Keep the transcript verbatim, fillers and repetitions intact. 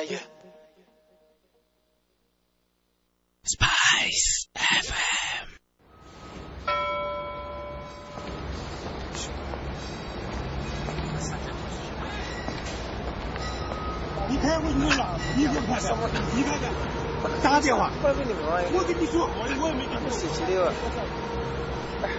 呀 ？Spice F M。 你开会你了，你看看，你看看，打电话，我跟你说，我我也没跟你说。